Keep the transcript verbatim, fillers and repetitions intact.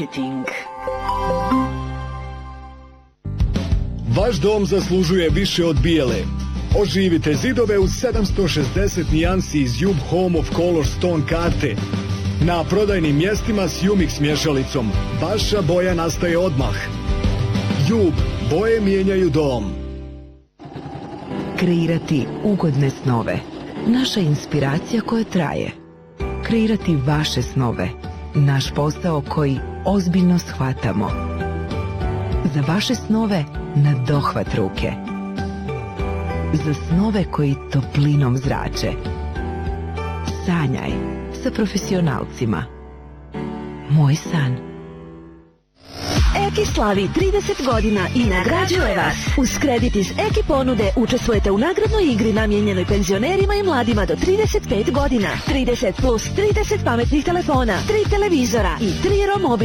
marketing. Vaš dom zaslužuje više od bijele. Oživite zidove u sedamsto šezdeset nijansi iz Jub Home of Color Stone karte. Na prodajnim mjestima s Umix mješalicom. Vaša boja nastaje odmah. Jub, boje mijenjaju dom. Kreirati ugodne snove. Naša inspiracija koja traje. Kreirati vaše snove. Naš posao koji ozbiljno shvatamo. Za vaše snove na dohvat ruke. Za snove koji toplinom zrače. Sanjaj sa profesionalcima. Moj san. Eki slavi trideset godina i nagrađuje vas. Uz kredit iz Eki ponude učestvujete u nagradnoj igri namijenjenoj penzionerima i mladima do trideset pet godina. trideset plus trideset pametnih telefona, tri televizora i tri romobil.